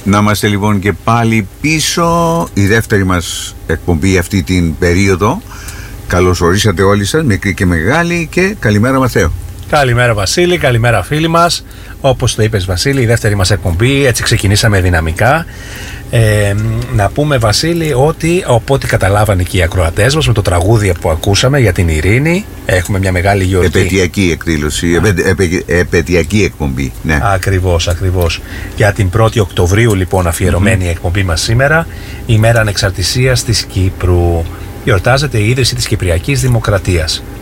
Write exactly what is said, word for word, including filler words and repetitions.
Να είμαστε λοιπόν και πάλι πίσω. Η δεύτερη μας εκπομπή αυτή την περίοδο. Καλώς ορίσατε όλοι σας, μικροί και μεγάλοι, και καλημέρα Μαθαίο. Καλημέρα Βασίλη, καλημέρα φίλοι μας. Όπως το είπες Βασίλη, η δεύτερη μας εκπομπή, έτσι ξεκινήσαμε δυναμικά. Ε, να πούμε Βασίλη ότι, οπότε καταλάβανε και οι ακροατές μας με το τραγούδι που ακούσαμε για την ειρήνη, έχουμε μια μεγάλη γιορτή. Επαιτειακή εκδήλωση, επαι, επαι, επαιτειακή εκπομπή, ναι. Ακριβώς, ακριβώς. Για την πρώτη Οκτωβρίου λοιπόν αφιερωμένη mm-hmm. η εκπομπή μας σήμερα, η μέρα ανεξαρτησίας της Κύπρου. Γιορτάζεται η ίδρυση της Κυπριακής Δημοκρατίας.